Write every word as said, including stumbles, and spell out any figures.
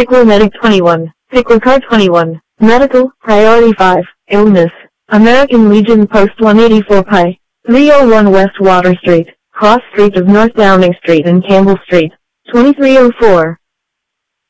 Pickler Medic twenty-one, Pickler Car twenty-one, Medical, Priority five, Illness, American Legion Post one eighty-four Pi, three oh one West Water Street, Cross Street of North Downing Street and Campbell Street, twenty-three oh four.